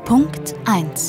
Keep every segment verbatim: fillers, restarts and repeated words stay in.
Punkt eins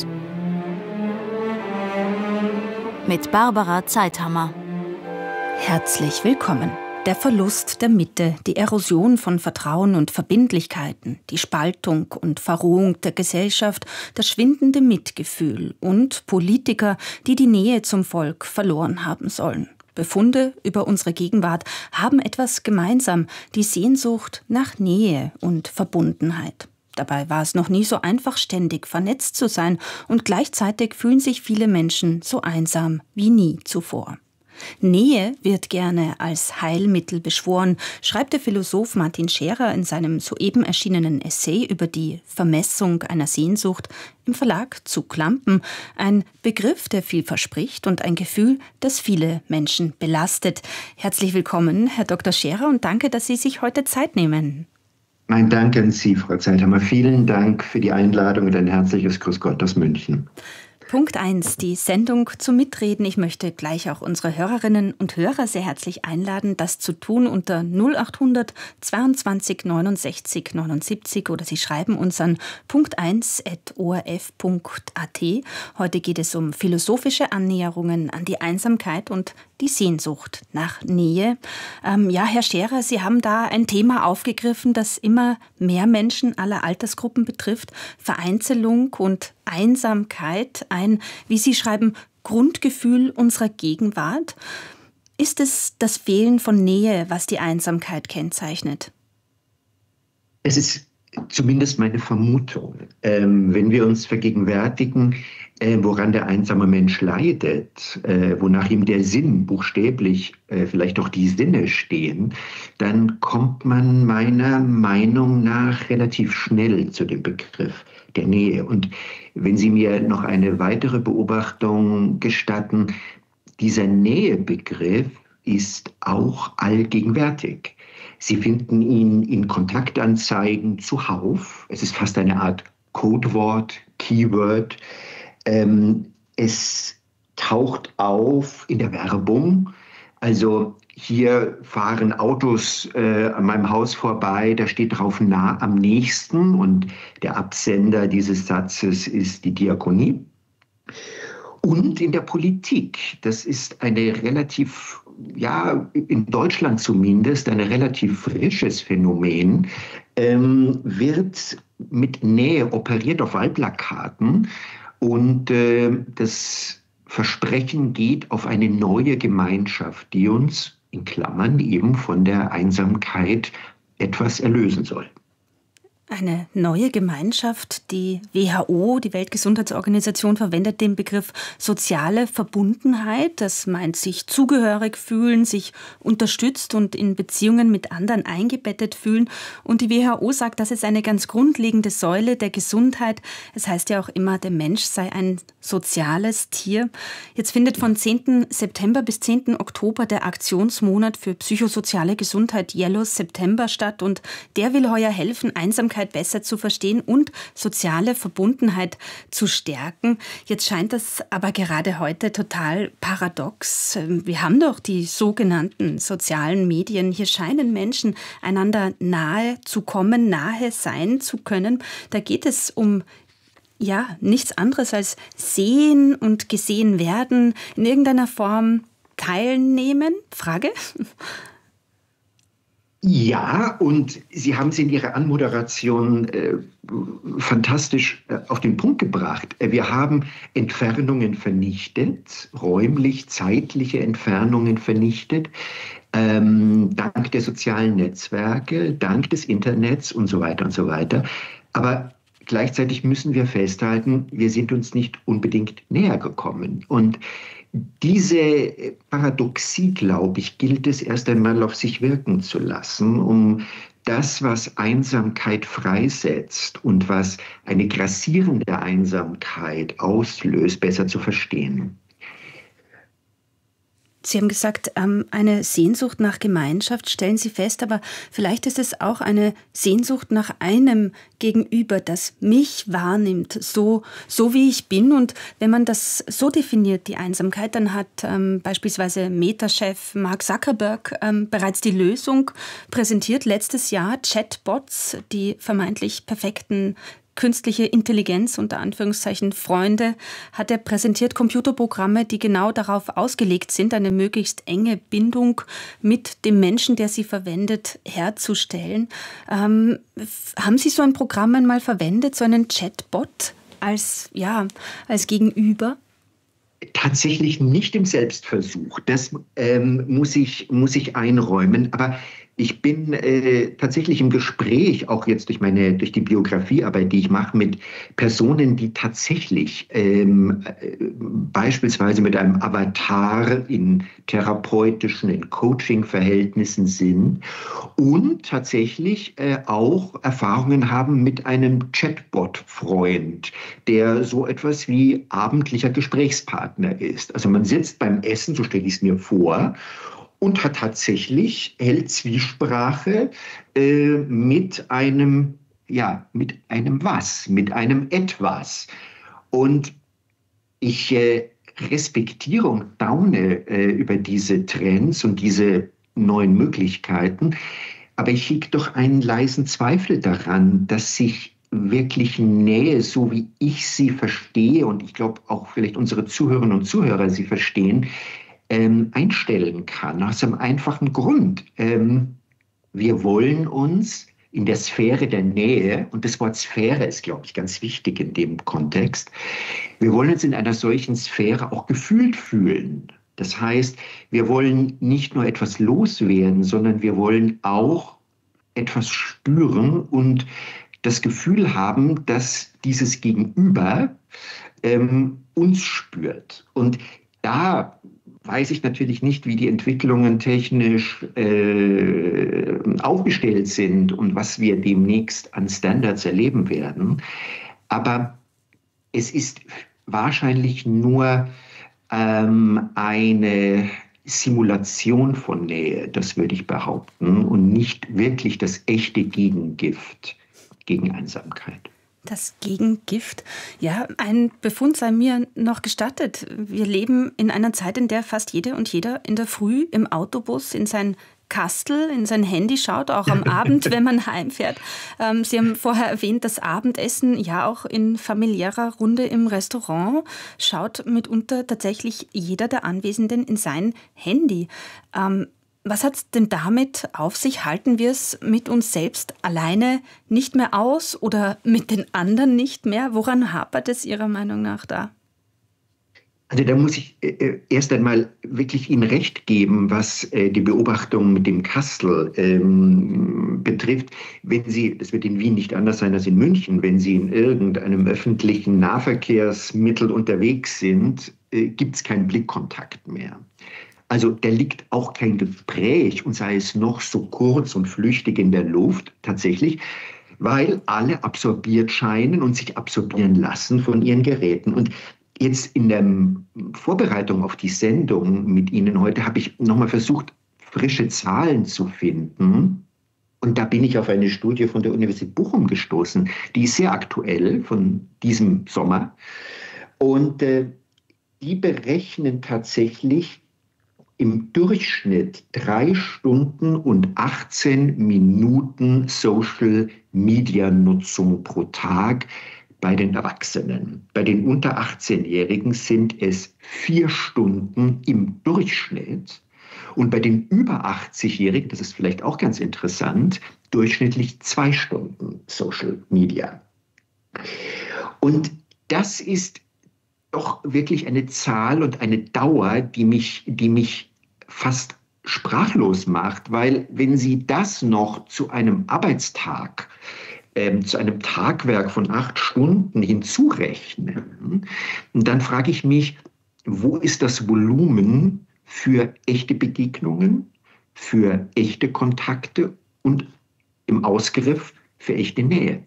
mit Barbara Zeithammer. Herzlich willkommen. Der Verlust der Mitte, die Erosion von Vertrauen und Verbindlichkeiten, die Spaltung und Verrohung der Gesellschaft, das schwindende Mitgefühl und Politiker, die die Nähe zum Volk verloren haben sollen. Befunde über unsere Gegenwart haben etwas gemeinsam, die Sehnsucht nach Nähe und Verbundenheit. Dabei war es noch nie so einfach, ständig vernetzt zu sein, und gleichzeitig fühlen sich viele Menschen so einsam wie nie zuvor. Nähe wird gerne als Heilmittel beschworen, schreibt der Philosoph Martin Scherer in seinem soeben erschienenen Essay über die Vermessung einer Sehnsucht im Verlag zu Klampen. Ein Begriff, der viel verspricht, und ein Gefühl, das viele Menschen belastet. Herzlich willkommen, Herr Doktor Scherer, und danke, dass Sie sich heute Zeit nehmen. Mein Dank an Sie, Frau Zeithammer. Vielen Dank für die Einladung und ein herzliches Grüß Gott aus München. Punkt eins, die Sendung zum Mitreden. Ich möchte gleich auch unsere Hörerinnen und Hörer sehr herzlich einladen, das zu tun unter null acht hundert zweiundzwanzig neunundsechzig neunundsiebzig, oder Sie schreiben uns an punkt eins at o r f punkt a t. Heute geht es um philosophische Annäherungen an die Einsamkeit und die Sehnsucht nach Nähe. Ähm, ja, Herr Scherer, Sie haben da ein Thema aufgegriffen, das immer mehr Menschen aller Altersgruppen betrifft. Vereinzelung und Einsamkeit, ein, wie Sie schreiben, Grundgefühl unserer Gegenwart. Ist es das Fehlen von Nähe, was die Einsamkeit kennzeichnet? Es ist zumindest meine Vermutung. Ähm, wenn wir uns vergegenwärtigen, äh, woran der einsame Mensch leidet, äh, wonach ihm der Sinn buchstäblich, äh, vielleicht auch die Sinne stehen, dann kommt man meiner Meinung nach relativ schnell zu dem Begriff der Nähe. Und wenn Sie mir noch eine weitere Beobachtung gestatten, dieser Nähebegriff ist auch allgegenwärtig. Sie finden ihn in Kontaktanzeigen zuhauf. Es ist fast eine Art Codewort, Keyword. Ähm, es taucht auf in der Werbung. Also hier fahren Autos äh, an meinem Haus vorbei, da steht drauf nah am nächsten, und der Absender dieses Satzes ist die Diakonie. Und in der Politik, das ist eine relativ, ja, in Deutschland zumindest, ein relativ frisches Phänomen, ähm, wird mit Nähe operiert auf Wahlplakaten, und äh, das Versprechen geht auf eine neue Gemeinschaft, die uns in Klammern eben von der Einsamkeit etwas erlösen soll. Eine neue Gemeinschaft, die W H O, die Weltgesundheitsorganisation, verwendet den Begriff soziale Verbundenheit. Das meint sich zugehörig fühlen, sich unterstützt und in Beziehungen mit anderen eingebettet fühlen. Und die W H O sagt, das ist eine ganz grundlegende Säule der Gesundheit. Es heißt ja auch immer, der Mensch sei ein soziales Tier. Jetzt findet von zehnten September bis zehnten Oktober der Aktionsmonat für psychosoziale Gesundheit Yellow September statt, und der will heuer helfen, Einsamkeit besser zu verstehen und soziale Verbundenheit zu stärken. Jetzt scheint das aber gerade heute total paradox. Wir haben doch die sogenannten sozialen Medien. Hier scheinen Menschen einander nahe zu kommen, nahe sein zu können. Da geht es um ja, nichts anderes als sehen und gesehen werden, in irgendeiner Form teilnehmen? Frage? Ja, und Sie haben es in Ihrer Anmoderation äh, fantastisch äh, auf den Punkt gebracht. Wir haben Entfernungen vernichtet, räumlich, zeitliche Entfernungen vernichtet, ähm, dank der sozialen Netzwerke, dank des Internets und so weiter und so weiter. Aber gleichzeitig müssen wir festhalten, wir sind uns nicht unbedingt näher gekommen. Und diese Paradoxie, glaube ich, gilt es erst einmal auf sich wirken zu lassen, um das, was Einsamkeit freisetzt und was eine grassierende Einsamkeit auslöst, besser zu verstehen. Sie haben gesagt, eine Sehnsucht nach Gemeinschaft stellen Sie fest, aber vielleicht ist es auch eine Sehnsucht nach einem Gegenüber, das mich wahrnimmt, so, so wie ich bin. Und wenn man das so definiert, die Einsamkeit, dann hat ähm, beispielsweise Meta-Chef Mark Zuckerberg ähm, bereits die Lösung präsentiert letztes Jahr. Chatbots, die vermeintlich perfekten künstliche Intelligenz, unter Anführungszeichen Freunde, hat er präsentiert Computerprogramme, die genau darauf ausgelegt sind, eine möglichst enge Bindung mit dem Menschen, der sie verwendet, herzustellen. Ähm, haben Sie so ein Programm einmal verwendet, so einen Chatbot als, ja, als Gegenüber? Tatsächlich nicht im Selbstversuch. Das ähm, muss ich, muss ich einräumen. Aber ich bin äh, tatsächlich im Gespräch, auch jetzt durch meine, durch die Biografiearbeit, die ich mache, mit Personen, die tatsächlich ähm, äh, beispielsweise mit einem Avatar in therapeutischen, in Coaching-Verhältnissen sind und tatsächlich äh, auch Erfahrungen haben mit einem Chatbot-Freund, der so etwas wie abendlicher Gesprächspartner ist. Also man sitzt beim Essen, so stelle ich es mir vor, und hat tatsächlich, hält Zwiesprache äh, mit einem, ja, mit einem Was, mit einem Etwas. Und ich äh, respektiere und staune äh, über diese Trends und diese neuen Möglichkeiten, aber ich hege doch einen leisen Zweifel daran, dass sich wirklich Nähe, so wie ich sie verstehe, und ich glaube auch vielleicht unsere Zuhörerinnen und Zuhörer sie verstehen, Ähm, einstellen kann, aus einem einfachen Grund. Ähm, wir wollen uns in der Sphäre der Nähe, und das Wort Sphäre ist, glaube ich, ganz wichtig in dem Kontext, wir wollen uns in einer solchen Sphäre auch gefühlt fühlen. Das heißt, wir wollen nicht nur etwas loswerden, sondern wir wollen auch etwas spüren und das Gefühl haben, dass dieses Gegenüber ähm, uns spürt. Und da weiß ich natürlich nicht, wie die Entwicklungen technisch äh, aufgestellt sind und was wir demnächst an Standards erleben werden. Aber es ist wahrscheinlich nur ähm, eine Simulation von Nähe, das würde ich behaupten, und nicht wirklich das echte Gegengift gegen Einsamkeit. Das Gegengift. Ja, ein Befund sei mir noch gestattet. Wir leben in einer Zeit, in der fast jede und jeder in der Früh im Autobus in sein Kastel, in sein Handy schaut, auch am Abend, wenn man heimfährt. Ähm, Sie haben vorher erwähnt, das Abendessen, ja auch in familiärer Runde im Restaurant, schaut mitunter tatsächlich jeder der Anwesenden in sein Handy. Ähm, Was hat es denn damit auf sich? Halten wir es mit uns selbst alleine nicht mehr aus oder mit den anderen nicht mehr? Woran hapert es Ihrer Meinung nach da? Also da muss ich äh, erst einmal wirklich Ihnen recht geben, was äh, die Beobachtung mit dem Kastel ähm, betrifft. Wenn Sie, das wird in Wien nicht anders sein als in München, wenn Sie in irgendeinem öffentlichen Nahverkehrsmittel unterwegs sind, äh, gibt es keinen Blickkontakt mehr. Also da liegt auch kein Gespräch, und sei es noch so kurz und flüchtig in der Luft, tatsächlich, weil alle absorbiert scheinen und sich absorbieren lassen von ihren Geräten. Und jetzt in der Vorbereitung auf die Sendung mit Ihnen heute habe ich nochmal versucht, frische Zahlen zu finden. Und da bin ich auf eine Studie von der Universität Bochum gestoßen, die ist sehr aktuell von diesem Sommer. Und äh, die berechnen tatsächlich im Durchschnitt drei Stunden und achtzehn Minuten Social-Media-Nutzung pro Tag bei den Erwachsenen. Bei den unter achtzehn-Jährigen sind es vier Stunden im Durchschnitt. Und bei den über achtzig-Jährigen, das ist vielleicht auch ganz interessant, durchschnittlich zwei Stunden Social Media. Und das ist doch wirklich eine Zahl und eine Dauer, die mich, die mich fast sprachlos macht, weil wenn Sie das noch zu einem Arbeitstag, ähm, zu einem Tagwerk von acht Stunden hinzurechnen, dann frage ich mich, wo ist das Volumen für echte Begegnungen, für echte Kontakte und im Ausgriff für echte Nähe?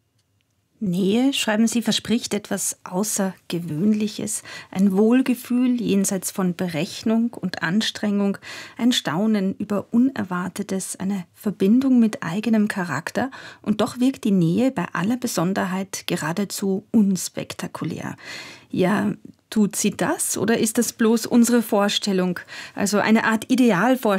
Nähe, schreiben Sie, verspricht etwas Außergewöhnliches, ein Wohlgefühl jenseits von Berechnung und Anstrengung, ein Staunen über Unerwartetes, eine Verbindung mit eigenem Charakter, und doch wirkt die Nähe bei aller Besonderheit geradezu unspektakulär. Ja, tut sie das oder ist das bloß unsere Vorstellung, also eine Art Idealvorstellung von Nähe?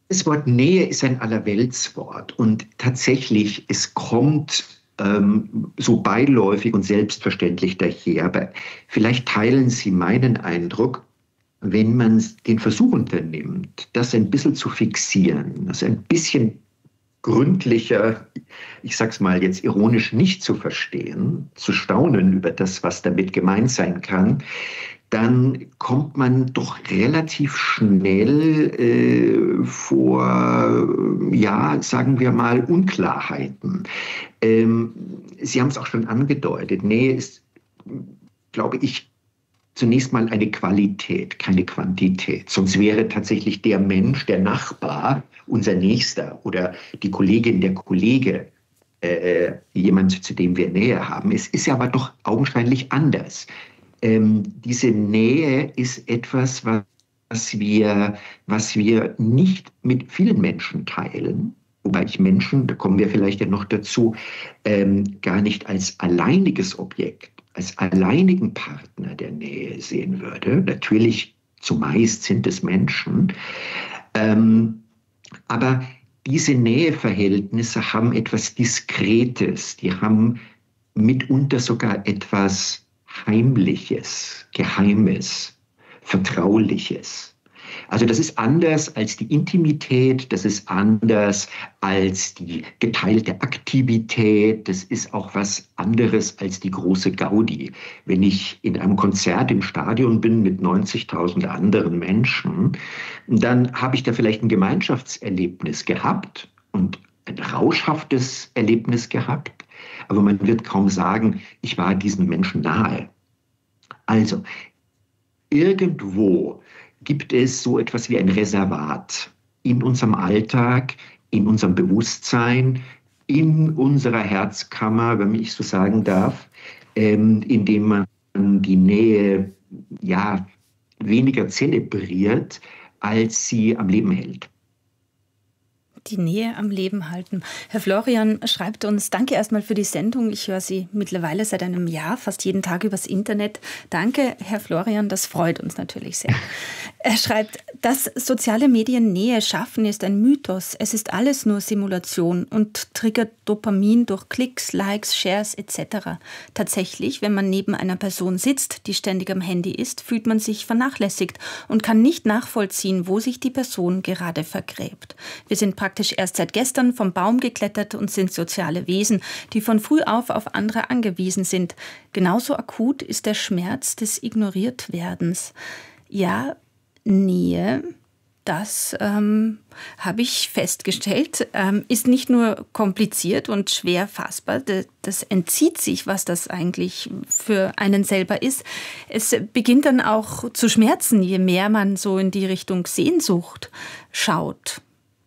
Das Wort Nähe ist ein Allerweltswort und tatsächlich, es kommt ähm, so beiläufig und selbstverständlich daher. Aber vielleicht teilen Sie meinen Eindruck, wenn man den Versuch unternimmt, das ein bisschen zu fixieren, das ein bisschen gründlicher, ich sag's mal jetzt ironisch, nicht zu verstehen, zu staunen über das, was damit gemeint sein kann, dann kommt man doch relativ schnell äh, vor, ja, sagen wir mal, Unklarheiten. Ähm, Sie haben es auch schon angedeutet, Nähe ist, glaube ich, zunächst mal eine Qualität, keine Quantität. Sonst wäre tatsächlich der Mensch, der Nachbar, unser Nächster oder die Kollegin, der Kollege, äh, jemand, zu dem wir Nähe haben. Es ist ja aber doch augenscheinlich anders. Ähm, diese Nähe ist etwas, was wir, was wir nicht mit vielen Menschen teilen, wobei ich Menschen, da kommen wir vielleicht ja noch dazu, ähm, gar nicht als alleiniges Objekt, als alleinigen Partner der Nähe sehen würde. Natürlich zumeist sind es Menschen, ähm, aber diese Näheverhältnisse haben etwas Diskretes, die haben mitunter sogar etwas Heimliches, Geheimes, Vertrauliches. Also das ist anders als die Intimität, das ist anders als die geteilte Aktivität, das ist auch was anderes als die große Gaudi. Wenn ich in einem Konzert im Stadion bin mit neunzigtausend anderen Menschen, dann habe ich da vielleicht ein Gemeinschaftserlebnis gehabt und ein rauschhaftes Erlebnis gehabt, aber man wird kaum sagen, ich war diesen Menschen nahe. Also, irgendwo gibt es so etwas wie ein Reservat in unserem Alltag, in unserem Bewusstsein, in unserer Herzkammer, wenn ich so sagen darf, ähm, in dem man die Nähe ja weniger zelebriert, als sie am Leben hält. Die Nähe am Leben halten. Herr Florian schreibt uns, danke erstmal für die Sendung. Ich höre Sie mittlerweile seit einem Jahr, fast jeden Tag übers Internet. Danke, Herr Florian, das freut uns natürlich sehr. Er schreibt, dass soziale Medien Nähe schaffen, ist ein Mythos. Es ist alles nur Simulation und triggert Dopamin durch Klicks, Likes, Shares et cetera. Tatsächlich, wenn man neben einer Person sitzt, die ständig am Handy ist, fühlt man sich vernachlässigt und kann nicht nachvollziehen, wo sich die Person gerade vergräbt. Wir sind praktisch erst seit gestern vom Baum geklettert und sind soziale Wesen, die von früh auf auf andere angewiesen sind. Genauso akut ist der Schmerz des Ignoriertwerdens. Ja, Nähe, das ähm, habe ich festgestellt, ähm, ist nicht nur kompliziert und schwer fassbar, das, das entzieht sich, was das eigentlich für einen selber ist. Es beginnt dann auch zu schmerzen, je mehr man so in die Richtung Sehnsucht schaut.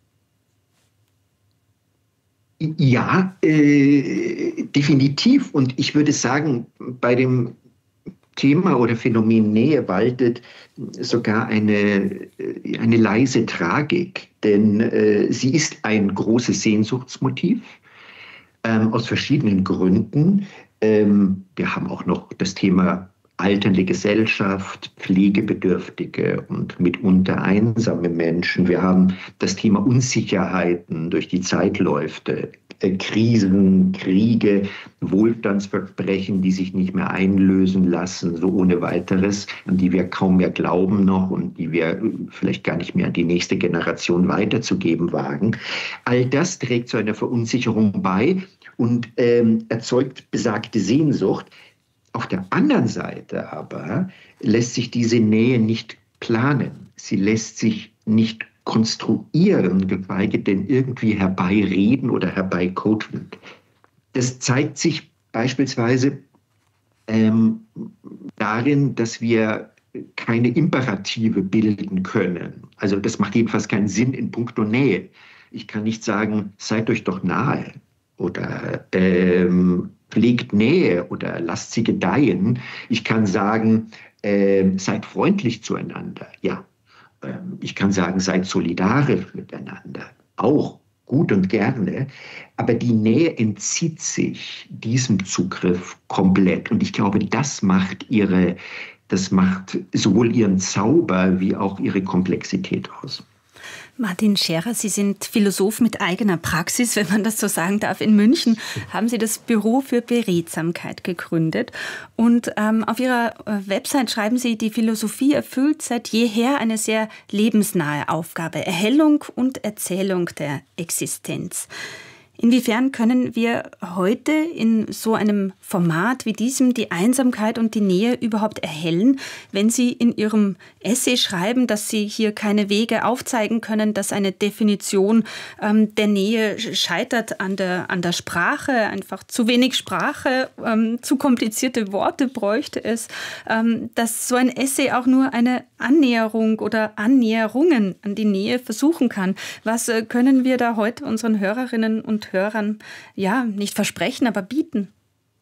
Ja, äh, definitiv. Und ich würde sagen, bei dem Thema oder Phänomen Nähe waltet sogar eine, eine leise Tragik. Denn äh, sie ist ein großes Sehnsuchtsmotiv ähm, aus verschiedenen Gründen. Ähm, wir haben auch noch das Thema alternde Gesellschaft, pflegebedürftige und mitunter einsame Menschen. Wir haben das Thema Unsicherheiten durch die Zeitläufe, äh, Krisen, Kriege, Wohlstandsversprechen, die sich nicht mehr einlösen lassen, so ohne weiteres, an die wir kaum mehr glauben noch und die wir vielleicht gar nicht mehr an die nächste Generation weiterzugeben wagen. All das trägt zu einer Verunsicherung bei und ähm, erzeugt besagte Sehnsucht. Auf der anderen Seite aber lässt sich diese Nähe nicht planen. Sie lässt sich nicht konstruieren, geschweige denn irgendwie herbeireden oder herbeicoachen. Das zeigt sich beispielsweise ähm, darin, dass wir keine Imperative bilden können. Also das macht jedenfalls keinen Sinn in puncto Nähe. Ich kann nicht sagen, seid euch doch nahe oder ähm, pflegt Nähe oder lasst sie gedeihen. Ich kann sagen, äh, seid freundlich zueinander. Ja, ähm, ich kann sagen, seid solidarisch miteinander. Auch gut und gerne. Aber die Nähe entzieht sich diesem Zugriff komplett. Und ich glaube, das macht ihre, das macht sowohl ihren Zauber wie auch ihre Komplexität aus. Martin Scherer, Sie sind Philosoph mit eigener Praxis, wenn man das so sagen darf. In München haben Sie das Büro für Beredsamkeit gegründet. Und ähm, auf Ihrer Website schreiben Sie, die Philosophie erfüllt seit jeher eine sehr lebensnahe Aufgabe: Erhellung und Erzählung der Existenz. Inwiefern können wir heute in so einem Format wie diesem die Einsamkeit und die Nähe überhaupt erhellen, wenn Sie in Ihrem Essay schreiben, dass Sie hier keine Wege aufzeigen können, dass eine Definition ähm, der Nähe scheitert an der, an der Sprache, einfach zu wenig Sprache, ähm, zu komplizierte Worte bräuchte es, ähm, dass so ein Essay auch nur eine Annäherung oder Annäherungen an die Nähe versuchen kann. Was äh, können wir da heute unseren Hörerinnen und Hörern, ja, nicht versprechen, aber bieten?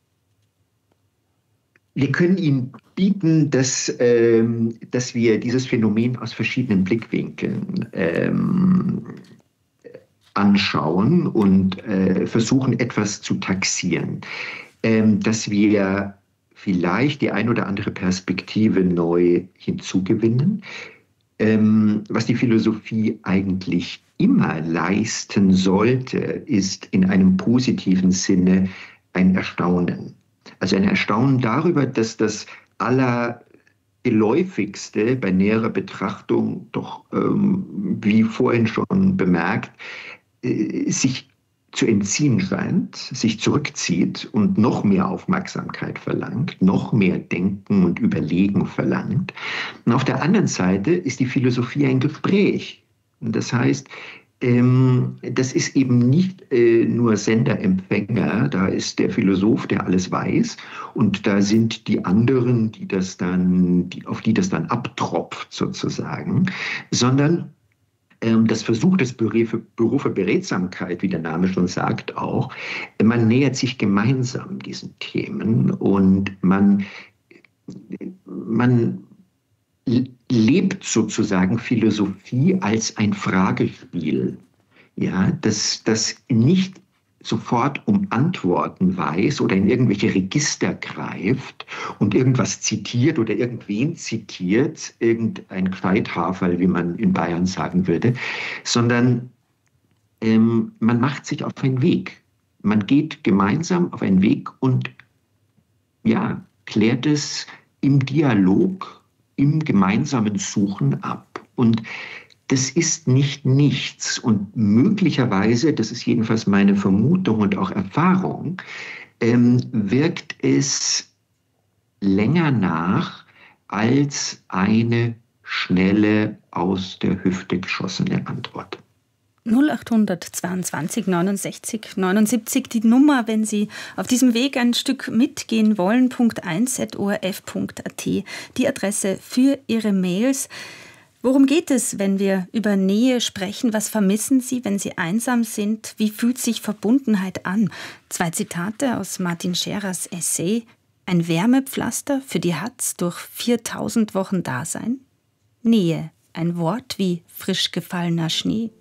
Wir können Ihnen bieten, dass, ähm, dass wir dieses Phänomen aus verschiedenen Blickwinkeln ähm, anschauen und äh, versuchen, etwas zu taxieren. Ähm, dass wir vielleicht die ein oder andere Perspektive neu hinzugewinnen, ähm, was die Philosophie eigentlich immer leisten sollte, ist in einem positiven Sinne ein Erstaunen. Also ein Erstaunen darüber, dass das Allergeläufigste bei näherer Betrachtung doch, ähm, wie vorhin schon bemerkt, äh, sich zu entziehen scheint, sich zurückzieht und noch mehr Aufmerksamkeit verlangt, noch mehr Denken und Überlegen verlangt. Und auf der anderen Seite ist die Philosophie ein Gespräch. Das heißt, ähm, das ist eben nicht äh, nur Sender-Empfänger, da ist der Philosoph, der alles weiß, und da sind die anderen, die das dann, die, auf die das dann abtropft sozusagen, sondern ähm, das versucht das Büro für, Büro für Beredsamkeit, wie der Name schon sagt, auch, man nähert sich gemeinsam diesen Themen und man, man lebt sozusagen Philosophie als ein Fragespiel, ja, das, das nicht sofort um Antworten weiß oder in irgendwelche Register greift und irgendwas zitiert oder irgendwen zitiert, irgendein Gescheithaferl, wie man in Bayern sagen würde, sondern ähm, man macht sich auf einen Weg. Man geht gemeinsam auf einen Weg und ja, klärt es im Dialog, im gemeinsamen Suchen ab. Und das ist nicht nichts. Und möglicherweise, das ist jedenfalls meine Vermutung und auch Erfahrung, ähm, wirkt es länger nach als eine schnelle, aus der Hüfte geschossene Antwort. null acht zweiundzwanzig neunundsechzig neunundsiebzig, die Nummer, wenn Sie auf diesem Weg ein Stück mitgehen wollen, punkt eins at o r f punkt a t, die Adresse für Ihre Mails. Worum geht es, wenn wir über Nähe sprechen? Was vermissen Sie, wenn Sie einsam sind? Wie fühlt sich Verbundenheit an? Zwei Zitate aus Martin Scherers Essay. Ein Wärmepflaster für die Hatz durch viertausend Wochen Dasein. Nähe, ein Wort wie frisch gefallener Schnee.